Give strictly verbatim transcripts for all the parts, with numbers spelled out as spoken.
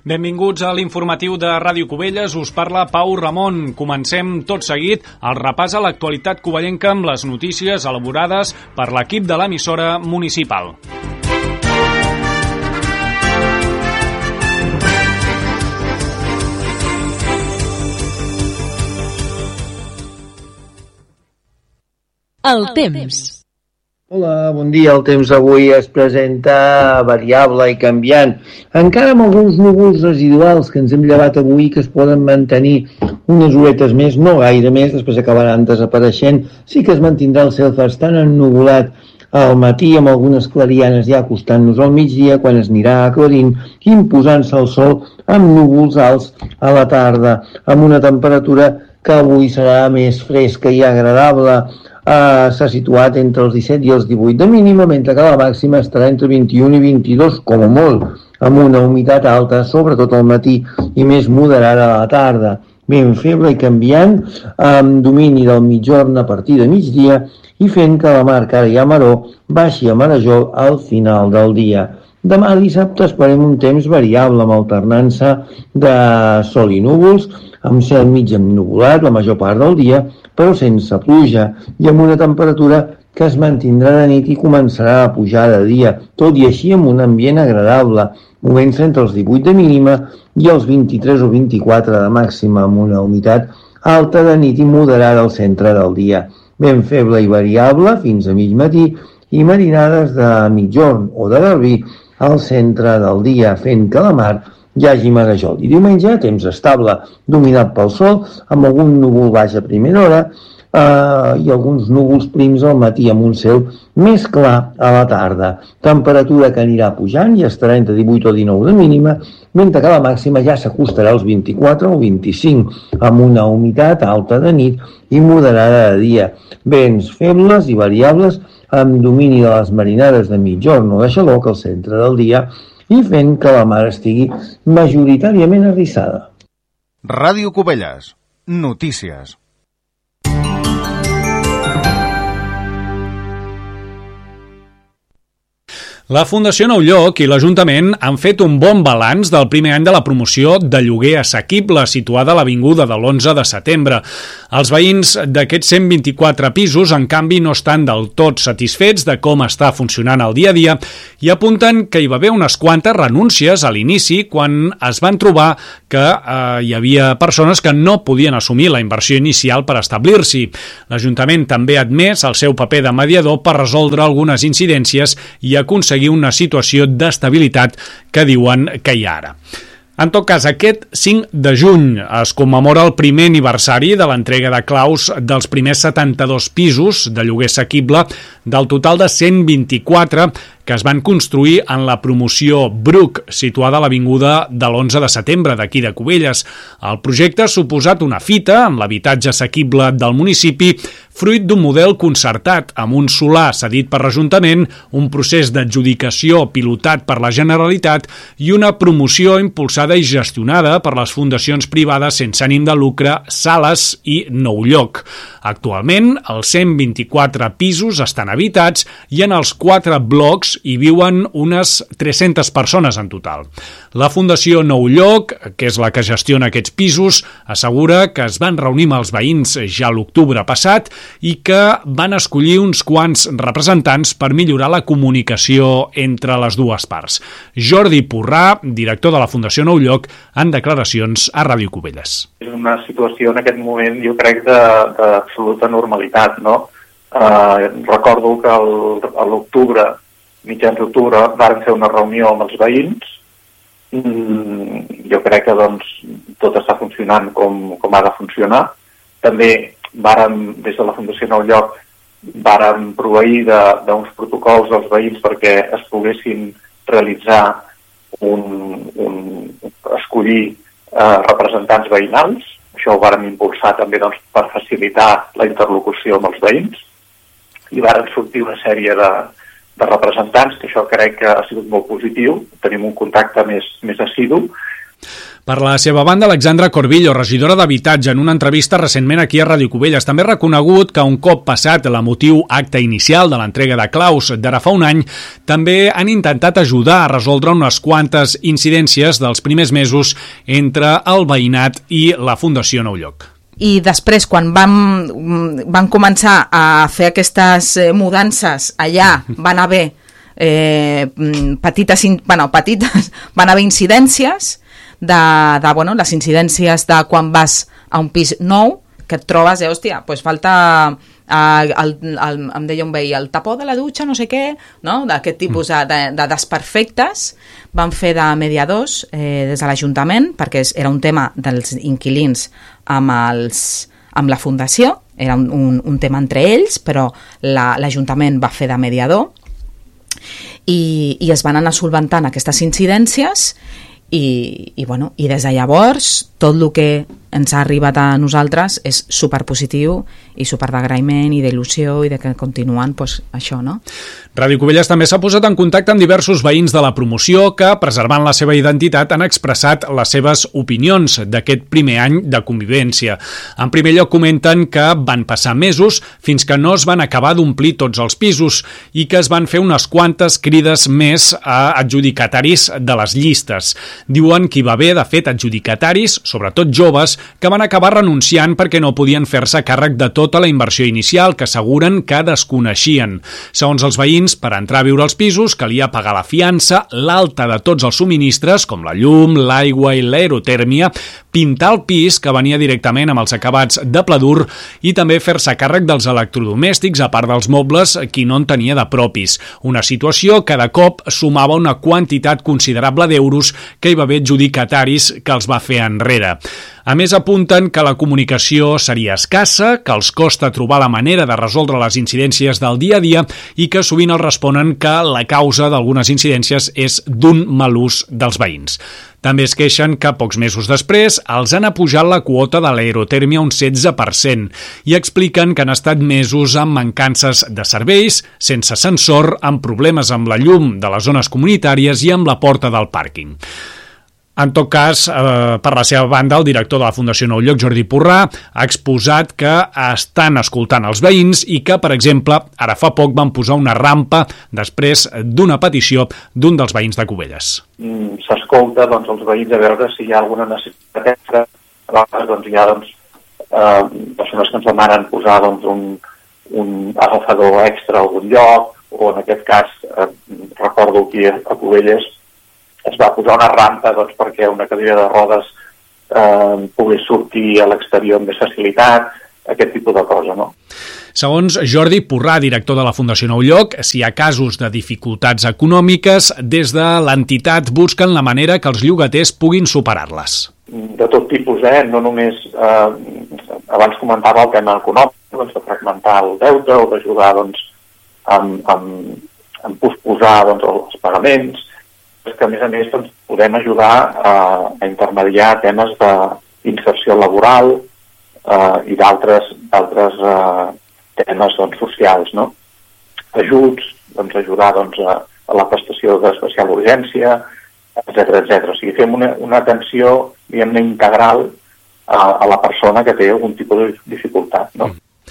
Benvinguts a l'informatiu de Ràdio Cubelles, us parla Pau Ramon. Comencem tot seguit el repàs a l'actualitat covellenca amb les notícies elaborades per l'equip de l'emissora municipal. El temps. Hola, bon dia. El temps avui es presenta variable i canviant. Encara amb alguns núvols residuals que ens hem llevat avui que es poden mantenir unes horetes més, no gaire més, després acabaran desapareixent. Sí que es mantindrà el cel bastant ennuvolat al matí amb algunes clarianes ja acostant-nos al migdia quan es anirà aclarint i imposant-se el sol amb núvols alts a la tarda, amb una temperatura que avui serà més fresca i agradable. Uh, s'ha situat entre els disset i els divuit de mínima, mentre que la màxima estarà entre vint-i-un i vint-i-dos, com a molt, amb una humitat alta, sobretot al matí, i més moderada a la tarda. Ben feble i canviant, amb domini del mitjorn a partir de migdia, i fent que la mar Cara i Amaró baixi a Marajol al final del dia. Demà dissabte esperem un temps variable amb alternança de sol i núvols, amb cel mig ennuvolat la major part del dia, però sense pluja i amb una temperatura que es mantindrà de nit i començarà a pujar de dia, tot i així amb un ambient agradable, movent-se entre els divuit de mínima i els vint-i-tres o vint-i-quatre de màxima, amb una humitat alta de nit i moderada al centre del dia. Ben feble i variable fins a mig matí i marinades de mitjorn o de garbí al centre del dia, fent que la mar hi hagi marejol. I diumenge, temps estable, dominat pel sol, amb algun núvol baix a primera hora eh, i alguns núvols prims al matí amb un cel més clar a la tarda. Temperatura que anirà pujant i estarà entre divuit o dinou de mínima, mentre que la màxima ja s'acostarà als vint-i-quatre o vint-i-cinc, amb una humitat alta de nit i moderada de dia. Vents febles i variables amb domini de les marinades de mitjorn o de xaloc al centre del dia, i fent que la mar estigui majoritàriament arrissada. Ràdio Cubelles. Notícies. La Fundació Nou Lloc i l'Ajuntament han fet un bon balanç del primer any de la promoció de lloguer assequible situada a l'Avinguda de l'onze de setembre. Els veïns d'aquests cent vint-i-quatre pisos, en canvi, no estan del tot satisfets de com està funcionant el dia a dia i apunten que hi va haver unes quantes renúncies a l'inici quan es van trobar que eh, hi havia persones que no podien assumir la inversió inicial per establir-s'hi. L'Ajuntament també ha admès el seu paper de mediador per resoldre algunes incidències i aconseguir una situació d'estabilitat que diuen que hi ha ara. En tot cas, aquest cinc de juny es commemora el primer aniversari de l'entrega de claus dels primers setanta-dos pisos de lloguer assequible del total de cent vint-i-quatre que es van construir en la promoció Bruc, situada a l'Avinguda de l'onze de setembre d'aquí de Cubelles. El projecte ha suposat una fita en l'habitatge assequible del municipi, fruit d'un model concertat amb un solar cedit per l'Ajuntament, un procés d'adjudicació pilotat per la Generalitat i una promoció impulsada i gestionada per les fundacions privades sense ànim de lucre Sales i Nou Lloc. Actualment, els cent vint-i-quatre pisos estan habitats i en els quatre blocs hi viuen unes tres-centes persones en total. La Fundació Nou Lloc, que és la que gestiona aquests pisos, assegura que es van reunir amb els veïns ja l'octubre passat i que van escollir uns quants representants per millorar la comunicació entre les dues parts. Jordi Porrà, director de la Fundació Nou Lloc, en declaracions a Ràdio Cubelles. És una situació en aquest moment, jo crec, d'absoluta normalitat, no? Eh, recordo que el, a l'octubre, mitjans d'octubre, vàrem fer una reunió amb els veïns. Mm, jo crec que doncs, tot està funcionant com, com ha de funcionar. També vàrem, des de la Fundació Nou Lloc, vàrem proveir d'uns protocols als veïns perquè es poguessin realitzar un, un escollir eh, representants veïnals. Això ho vàrem impulsar també doncs, per facilitar la interlocució amb els veïns. I varen sortir una sèrie de, de representants, que això crec que ha sigut molt positiu. Tenim un contacte més, més assidu. Per la seva banda, Alexandra Corbillo, regidora d'Habitatge, en una entrevista recentment aquí a Ràdio Cubelles, també ha reconegut que un cop passat l'emotiu acte inicial de l'entrega de claus d'ara fa un any, també han intentat ajudar a resoldre unes quantes incidències dels primers mesos entre el veïnat i la Fundació Nou Lloc. I després, quan vam, van començar a fer aquestes mudances allà, van haver eh, petites, bueno, petites, van haver incidències de, de bueno, les incidències de quan vas a un pis nou, que et trobes, eh, hòstia, pues falta, eh, el, el, em deia un veí, el tapó de la dutxa, no sé què, no? D'aquest tipus de, de, de desperfectes. Van fer de mediadors eh, des de l'Ajuntament, perquè era un tema dels inquilins amb, els, amb la Fundació, era un, un, un tema entre ells, però l'Ajuntament la, va fer de mediador, i, i es van anar solventant aquestes incidències. I, i, bueno, i des de llavors tot el que ens ha arribat a nosaltres és superpositiu i super d'agraïment i d'il·lusió i de que continuen pues, això, no? Ràdio Cubelles també s'ha posat en contacte amb diversos veïns de la promoció que, preservant la seva identitat, han expressat les seves opinions d'aquest primer any de convivència. En primer lloc comenten que van passar mesos fins que no es van acabar d'omplir tots els pisos i que es van fer unes quantes crides més a adjudicataris de les llistes. Diuen que hi va haver, de fet, adjudicataris, sobretot joves, que van acabar renunciant perquè no podien fer-se càrrec de tota la inversió inicial que asseguren que desconeixien. Segons els veïns, per entrar a viure als pisos calia pagar la fiança, l'alta de tots els subministres, com la llum, l'aigua i l'aerotèrmia, pintar el pis, que venia directament amb els acabats de pladur, i també fer-se càrrec dels electrodomèstics, a part dels mobles, qui no en tenia de propis. Una situació que de cop sumava una quantitat considerable d'euros que hi va haver adjudicataris que els va fer enrere. A més, apunten que la comunicació seria escassa, que els costa trobar la manera de resoldre les incidències del dia a dia i que sovint els responen que la causa d'algunes incidències és d'un mal ús dels veïns. També es queixen que pocs mesos després els han apujat la quota de l'aerotèrmia un setze per cent i expliquen que han estat mesos amb mancances de serveis, sense ascensor, amb problemes amb la llum de les zones comunitàries i amb la porta del pàrquing. En tot cas, eh, per la seva banda, el director de la Fundació Nou Lloc, Jordi Porrà, ha exposat que estan escoltant els veïns i que, per exemple, ara fa poc van posar una rampa després d'una petició d'un dels veïns de Cubelles. Mm, S'escolta doncs, els veïns a veure si hi ha alguna necessitat extra. A vegades doncs, hi ha doncs, eh, persones que ens demanen posar doncs, un, un agafador extra a algun lloc, o en aquest cas, eh, recordo aquí a Cubelles, es va posar una rampa doncs, perquè una cadira de rodes eh, pogués sortir a l'exterior amb més facilitat, aquest tipus de cosa, no? Segons Jordi Porrà, director de la Fundació Nou Lloc, si hi ha casos de dificultats econòmiques, des de l'entitat busquen la manera que els llogaters puguin superar-les. De tot tipus, eh? No només... Eh, abans comentava el tema econòmic, doncs, de fragmentar el deute o d'ajudar doncs, amb, amb, amb posposar doncs, els pagaments, que a més a més doncs, podem ajudar a, a intermediar temes d'inserció laboral eh, i d'altres eh, temes doncs, socials, no? Ajuts, doncs, ajudar doncs, a, a la prestació d'especial urgència, etcètera, etcètera. O sigui, fem una, una atenció, diguem-ne, integral a, a la persona que té algun tipus de dificultat, no?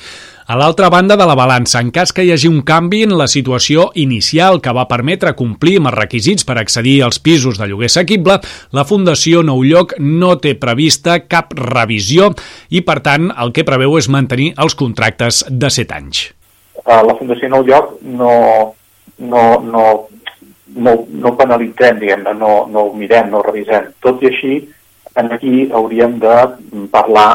A l'altra banda de la balança, en cas que hi hagi un canvi en la situació inicial que va permetre complir amb els requisits per accedir als pisos de lloguer assequible, la Fundació Nou Lloc no té prevista cap revisió i, per tant, el que preveu és mantenir els contractes de set anys. La Fundació Nou Lloc no, no, no, no, no penalitzem, diguem-ne, no, no ho mirem, no ho revisem. Tot i així, aquí hauríem de parlar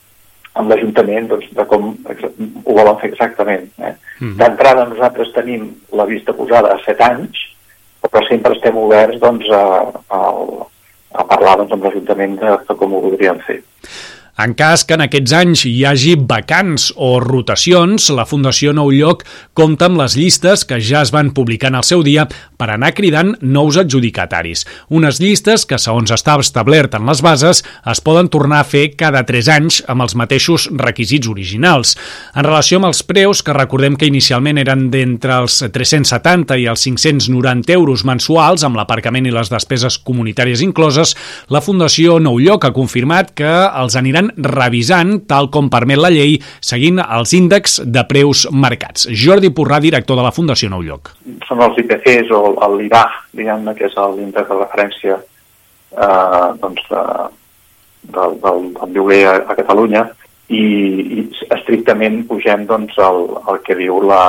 amb l'Ajuntament doncs, de com ho volen fer exactament. Eh? Mm-hmm. D'entrada nosaltres tenim la vista posada a set anys, però sempre estem oberts doncs, a, a, a parlar doncs, amb l'Ajuntament de, de com ho voldríem fer. En cas que en aquests anys hi hagi vacants o rotacions, la Fundació Nou Lloc compta amb les llistes que ja es van publicar en el seu dia per anar cridant nous adjudicataris. Unes llistes que, segons està establert en les bases, es poden tornar a fer cada tres anys amb els mateixos requisits originals. En relació amb els preus, que recordem que inicialment eren d'entre els tres-cents setanta i els cinc-cents noranta euros mensuals, amb l'aparcament i les despeses comunitàries incloses, la Fundació Nou Lloc ha confirmat que els aniran revisant, tal com permet la llei, seguint els índexs de preus marcats. Jordi Porrà, director de la Fundació Nou Lloc. Són els I P Cs o l'I B A, diguem-ne, que és l'índex de referència eh, doncs, de, del, del, del lloguer a, a Catalunya, i, i estrictament pugem doncs, el, el que diu la,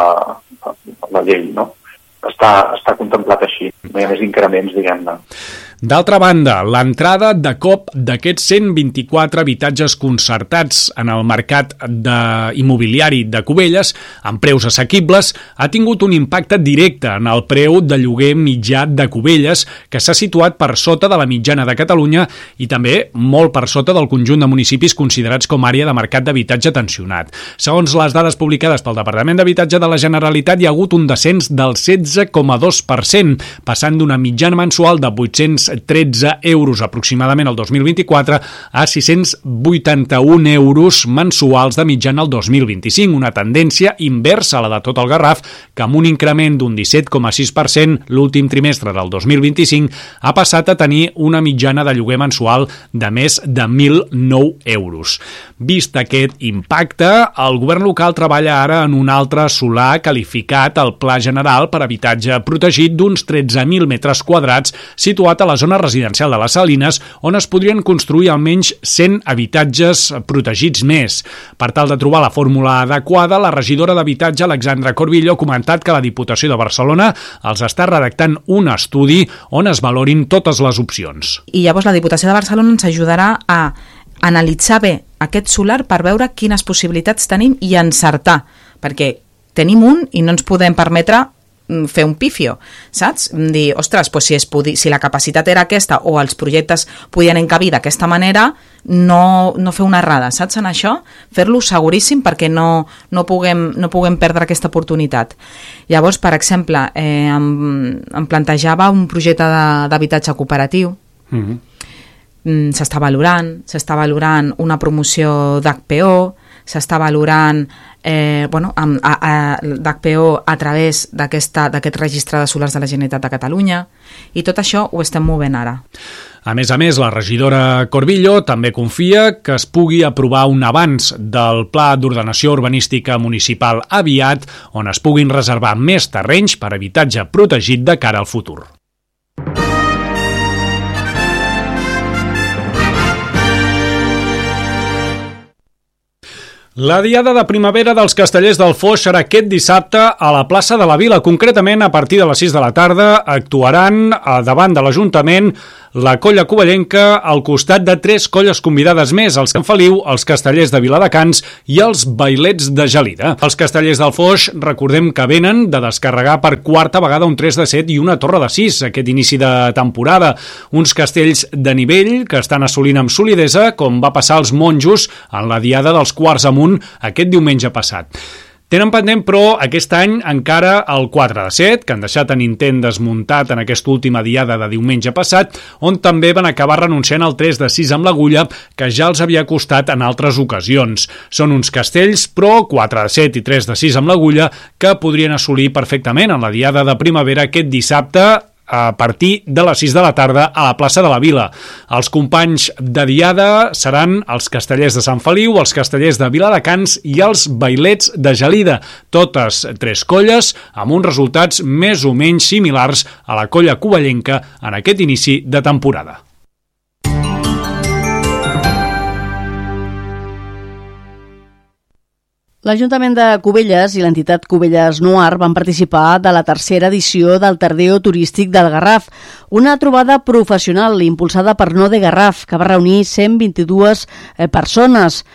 la llei, no? Està, està contemplat així, no hi ha més increments, diguem-ne. D'altra banda, l'entrada de cop d'aquests cent vint-i-quatre habitatges concertats en el mercat de immobiliari de Cubelles, amb preus assequibles, ha tingut un impacte directe en el preu de lloguer mitjà de Cubelles, que s'ha situat per sota de la mitjana de Catalunya i també molt per sota del conjunt de municipis considerats com a àrea de mercat d'habitatge tensionat. Segons les dades publicades pel Departament d'Habitatge de la Generalitat, hi ha hagut un descens del setze coma dos per cent, passant d'una mitjana mensual de vuit-cents tretze euros aproximadament el dos mil vint-i-quatre a sis-cents vuitanta-un euros mensuals de mitjana el dos mil vint-i-cinc, una tendència inversa a la de tot el Garraf, que amb un increment d'un disset coma sis per cent l'últim trimestre del dos mil vint-i-cinc ha passat a tenir una mitjana de lloguer mensual de més de mil nou euros. Vist aquest impacte, el govern local treballa ara en un altre solar qualificat al Pla General per habitatge protegit d'uns tretze mil metres quadrats situat a la zona residencial de les Salines, on es podrien construir almenys cent habitatges protegits més. Per tal de trobar la fórmula adequada, la regidora d'Habitatge, Alexandra Corbillo, ha comentat que la Diputació de Barcelona els està redactant un estudi on es valorin totes les opcions. I llavors la Diputació de Barcelona ens ajudarà a analitzar bé aquest solar per veure quines possibilitats tenim i encertar, perquè tenim un i no ens podem permetre fer un pifio, saps? Dir, ostres, doncs si, es podi, si la capacitat era aquesta o els projectes podien encabir d'aquesta manera, no, no fer una errada, saps, en això? Fer-lo seguríssim perquè no, no, puguem, no puguem perdre aquesta oportunitat. Llavors, per exemple, eh, em, em plantejava un projecte d'habitatge cooperatiu. Mm-hmm. S'està valorant, s'està valorant una promoció d'H P O, s'està valorant eh, bueno, d'H P O a través d'aquest registre de solars de la Generalitat de Catalunya, i tot això ho estem movent ara. A més a més, la regidora Corbillo també confia que es pugui aprovar un avanç del Pla d'Ordenació Urbanística Municipal aviat, on es puguin reservar més terrenys per habitatge protegit de cara al futur. La Diada de Primavera dels Castellers del Foix serà aquest dissabte a la plaça de la Vila. Concretament, a partir de les sis de la tarda, actuaran davant de l'Ajuntament la colla covellenca al costat de tres colles convidades més, els Sant Feliu, els Castellers de Viladecans i els Bailets de Gelida. Els Castellers del Foix, recordem que venen de descarregar per quarta vegada un tres de set i una torre de sis aquest inici de temporada. Uns castells de nivell que estan assolint amb solidesa, com va passar als monjos en la Diada dels Quarts Amunt aquest diumenge passat. Tenen pendent, però, aquest any encara el quatre de set, que han deixat en intent desmuntat en aquesta última diada de diumenge passat, on també van acabar renunciant al tres de sis amb l'agulla, que ja els havia costat en altres ocasions. Són uns castells, però, quatre de set i tres de sis amb l'agulla, que podrien assolir perfectament en la Diada de Primavera aquest dissabte, a partir de les sis de la tarda a la plaça de la Vila. Els companys de Diada seran els Castellers de Sant Feliu, els Castellers de Viladecans i els Bailets de Gelida. Totes tres colles amb uns resultats més o menys similars a la colla covellenca en aquest inici de temporada. L'Ajuntament de Cubelles i l'entitat Cubelles Noir van participar de la tercera edició del Tardeo Turístic del Garraf, una trobada professional impulsada per Node Garraf, que va reunir cent vint-i-dues persones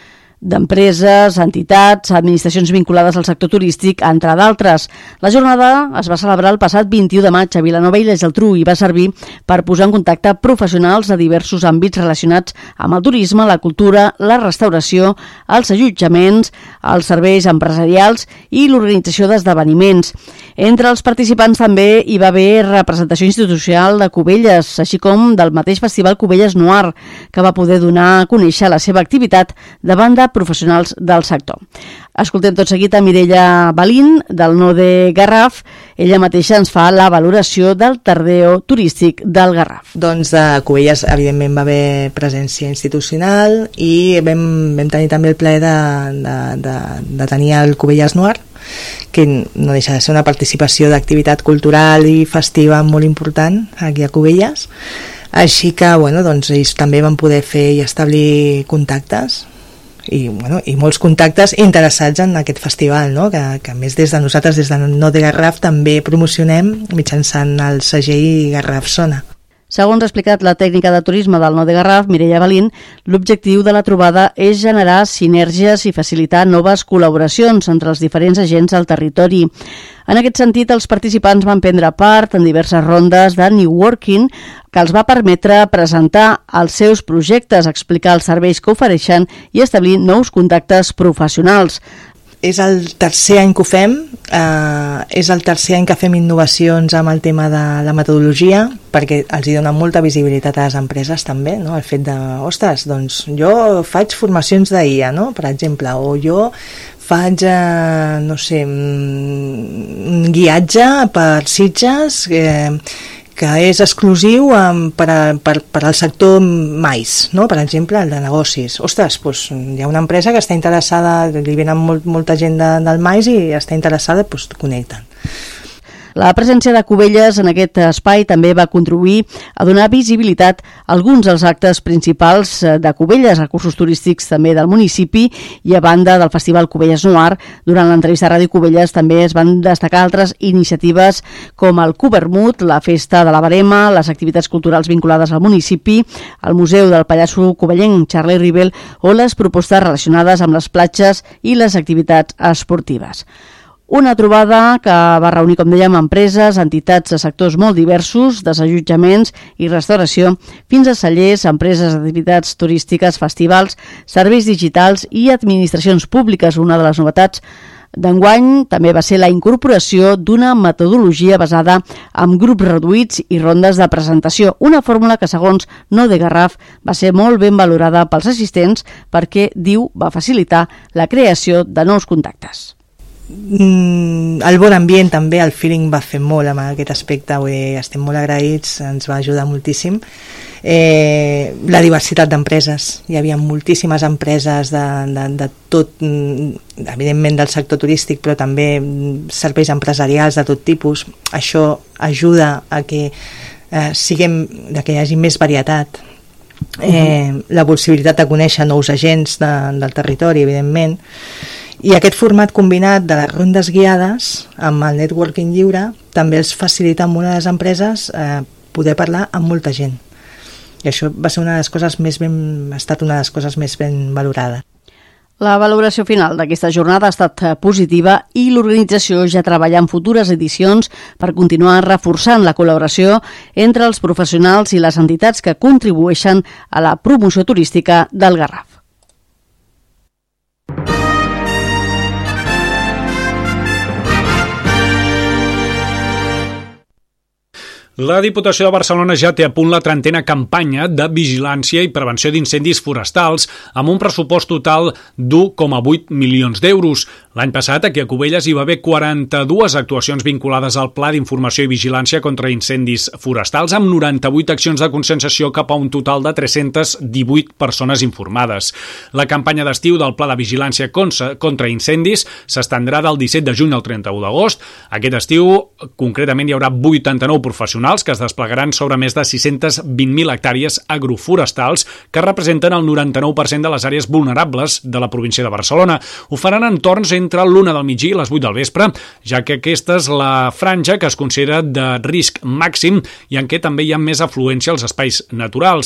d'empreses, entitats, administracions vinculades al sector turístic, entre d'altres. La jornada es va celebrar el passat vint-i-u de maig a Vilanova i la Geltrú i va servir per posar en contacte professionals de diversos àmbits relacionats amb el turisme, la cultura, la restauració, els allotjaments, els serveis empresarials i l'organització d'esdeveniments. Entre els participants també hi va haver representació institucional de Cubelles, així com del mateix festival Cubelles Noir, que va poder donar a conèixer la seva activitat davant de professionals del sector. Escoltem tot seguit a Mireia Balín, del Node Garraf. Ella mateixa ens fa la valoració del tardeo turístic del Garraf. Doncs de Cubelles, evidentment, va haver presència institucional i vam, vam tenir també el plaer de, de, de, de tenir el Cubelles Noir, que no deixa de ser una participació d'activitat cultural i festiva molt important aquí a Cubelles. Així que, bueno, doncs ells també van poder fer i establir contactes i, bueno, i molts contactes interessats en aquest festival, no? que, que a més des de nosaltres, des de Node Garraf, també promocionem mitjançant el segell Garraf Sona. Segons ha explicat la tècnica de turisme del Node Garraf, Mireia Balín, l'objectiu de la trobada és generar sinergies i facilitar noves col·laboracions entre els diferents agents del territori. En aquest sentit, els participants van prendre part en diverses rondes de networking que els va permetre presentar els seus projectes, explicar els serveis que ofereixen i establir nous contactes professionals. És el tercer any que ho fem, eh, és el tercer any que fem innovacions amb el tema de la metodologia, perquè els hi dona molta visibilitat a les empreses també, no? El fet de, ostres, doncs jo faig formacions d'I A, no? Per exemple, o jo faig, eh, no sé, un guiatge per Sitges, eh, que és exclusiu um, per, a, per, per al sector mais, no? Per exemple, el de negocis. Ostres, doncs, hi ha una empresa que està interessada, li venen molt, molta gent de, del mais i està interessada, doncs connecten. La presència de Cubelles en aquest espai també va contribuir a donar visibilitat a alguns dels actes principals de Cubelles, recursos turístics també del municipi, i a banda del Festival Cubelles Noir, durant l'entrevista a Ràdio Cubelles també es van destacar altres iniciatives com el Cubermut, la Festa de la Verema, les activitats culturals vinculades al municipi, el Museu del Pallasso Cubellenc Charlie Rivel o les propostes relacionades amb les platges i les activitats esportives. Una trobada que va reunir, com dèiem, empreses, entitats de sectors molt diversos, desallotjaments i restauració, fins a cellers, empreses d'activitats turístiques, festivals, serveis digitals i administracions públiques. Una de les novetats d'enguany també va ser la incorporació d'una metodologia basada en grups reduïts i rondes de presentació, una fórmula que, segons Node Garraf, va ser molt ben valorada pels assistents perquè, diu, va facilitar la creació de nous contactes. El bon ambient també, el feeling va fer molt amb aquest aspecte, vull dir, estem molt agraïts, ens va ajudar moltíssim. Eh, la diversitat d'empreses, hi havia moltíssimes empreses de, de, de tot, evidentment del sector turístic, però també serveis empresarials de tot tipus. Això ajuda a que eh, siguem, a que hi hagi més varietat, eh, la possibilitat de conèixer nous agents de, del territori, evidentment. I aquest format combinat de les rondes guiades amb el networking lliure també els facilita a una de les empreses eh, poder parlar amb molta gent. I això va ser una de les coses més ben, ha estat una de les coses més ben valorades. La valoració final d'aquesta jornada ha estat positiva i l'organització ja treballa en futures edicions per continuar reforçant la col·laboració entre els professionals i les entitats que contribueixen a la promoció turística del Garraf. La Diputació de Barcelona ja té a punt la trentena campanya de vigilància i prevenció d'incendis forestals amb un pressupost total d'u coma vuit milions d'euros. L'any passat, aquí a Cubelles, hi va haver quaranta-dues actuacions vinculades al Pla d'Informació i Vigilància contra Incendis Forestals amb noranta-vuit accions de conscienciació cap a un total de tres-centes divuit persones informades. La campanya d'estiu del Pla de Vigilància contra Incendis s'estendrà del disset de juny al trenta-u d'agost. Aquest estiu, concretament, hi haurà vuitanta-nou professionals que es desplegaran sobre més de sis-centes vint mil hectàrees agroforestals que representen el noranta-nou per cent de les àrees vulnerables de la província de Barcelona. Ho faran en torns entre l'una del migdia i les vuit del vespre, ja que aquesta és la franja que es considera de risc màxim i en què també hi ha més afluència als espais naturals.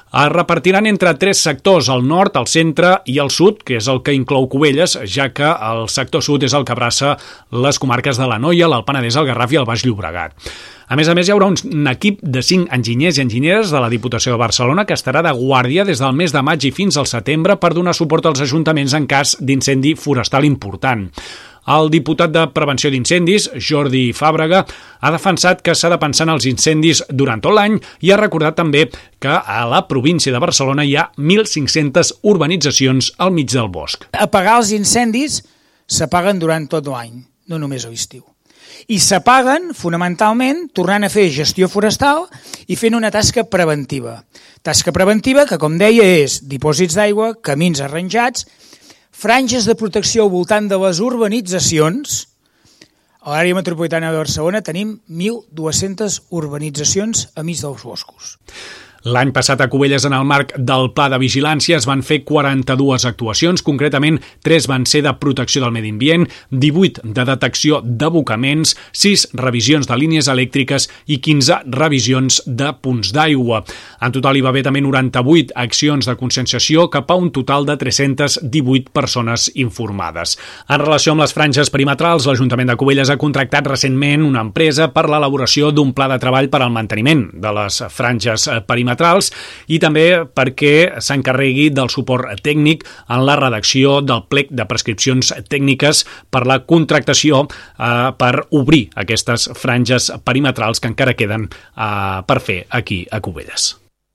Es repartiran entre tres sectors, el nord, el centre i el sud, que és el que inclou Cubelles, ja que el sector sud és el que abraça les comarques de l'Anoia, l'Alt Penedès, el Garraf i el Baix Llobregat. A més a més, hi haurà un equip de cinc enginyers i enginyeres de la Diputació de Barcelona que estarà de guàrdia des del mes de maig i fins al setembre per donar suport als ajuntaments en cas d'incendi forestal important. El diputat de Prevenció d'Incendis, Jordi Fàbrega, ha defensat que s'ha de pensar en els incendis durant tot l'any i ha recordat també que a la província de Barcelona hi ha mil cinc-centes urbanitzacions al mig del bosc. Apagar els incendis s'apaguen durant tot l'any, no només a l'estiu. I s'apaguen, fonamentalment, tornant a fer gestió forestal i fent una tasca preventiva. Tasca preventiva que, com deia, és dipòsits d'aigua, camins arranjats, franges de protecció al voltant de les urbanitzacions. A l'àrea metropolitana de Barcelona tenim mil dues-centes urbanitzacions a mig dels boscos. L'any passat a Cubelles, en el marc del Pla de Vigilància, es van fer quaranta-dues actuacions, concretament tres van ser de protecció del medi ambient, divuit de detecció d'abocaments, sis revisions de línies elèctriques i quinze revisions de punts d'aigua. En total hi va haver també noranta-vuit accions de conscienciació cap a un total de tres-centes divuit persones informades. En relació amb les franges perimetrals, l'Ajuntament de Cubelles ha contractat recentment una empresa per l'elaboració d'un pla de treball per al manteniment de les franges perimetrals i també perquè s'encarregui del suport tècnic en la redacció del plec de prescripcions tècniques per la contractació eh, per obrir aquestes franges perimetrals que encara queden eh, per fer aquí a Cubelles.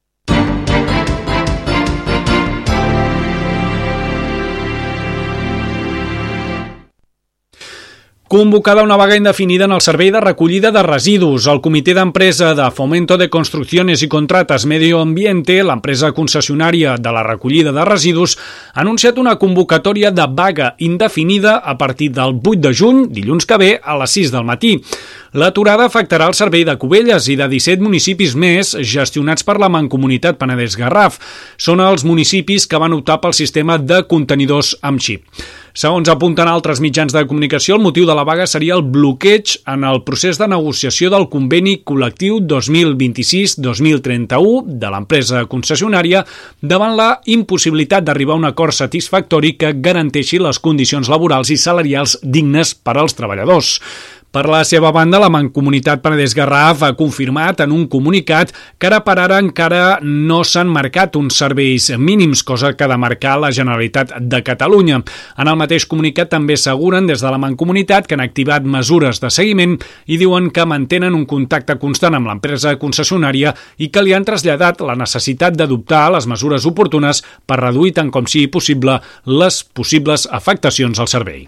Convocada una vaga indefinida en el servei de recollida de residus. El comitè d'empresa de Fomento de Construcciones y Contratas Medio Ambiente, l'empresa concessionària de la recollida de residus, ha anunciat una convocatòria de vaga indefinida a partir del vuit de juny, dilluns que ve, a les sis del matí. L'aturada afectarà el servei de Cubelles i de disset municipis més gestionats per la Mancomunitat Penedès-Garraf. Són els municipis que van optar pel sistema de contenidors amb xip. Segons apunten altres mitjans de comunicació, el motiu de la vaga seria el bloqueig en el procés de negociació del conveni col·lectiu dos mil vint-i-sis dos mil trenta-u de l'empresa concessionària davant la impossibilitat d'arribar a un acord satisfactori que garanteixi les condicions laborals i salarials dignes per als treballadors. Per la seva banda, la Mancomunitat Penedès-Garraf ha confirmat en un comunicat que ara per ara encara no s'han marcat uns serveis mínims, cosa que ha de marcar la Generalitat de Catalunya. En el mateix comunicat també asseguren des de la Mancomunitat que han activat mesures de seguiment i diuen que mantenen un contacte constant amb l'empresa concessionària i que li han traslladat la necessitat d'adoptar les mesures oportunes per reduir tant com sigui possible les possibles afectacions al servei.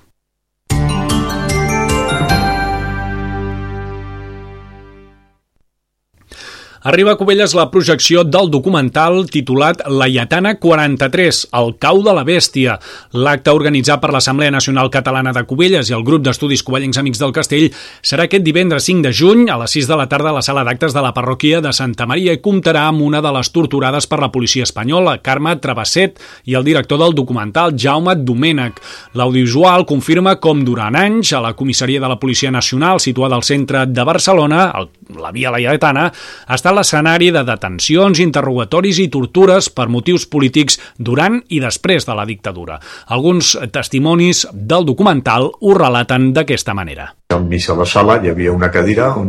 Arriba a Cubelles la projecció del documental titulat La Lletana quaranta-tres, el cau de la bèstia. L'acte organitzat per l'Assemblea Nacional Catalana de Cubelles i el grup d'estudis covellencs Amics del Castell serà aquest divendres cinc de juny a les sis de la tarda a la sala d'actes de la parròquia de Santa Maria i comptarà amb una de les torturades per la policia espanyola, Carme Travesset, i el director del documental, Jaume Domènech. L'audiovisual confirma com durant anys a la comissaria de la Policia Nacional situada al centre de Barcelona, la Via La Lletana, ha estat l'escenari de detencions, interrogatoris i tortures per motius polítics durant i després de la dictadura. Alguns testimonis del documental ho relaten d'aquesta manera. Enmig de la sala hi havia una cadira on